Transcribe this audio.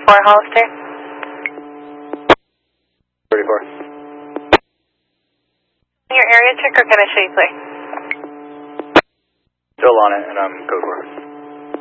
34 Hollister. 34. Your area check or can I show you play? Still on it, and I'm code 4.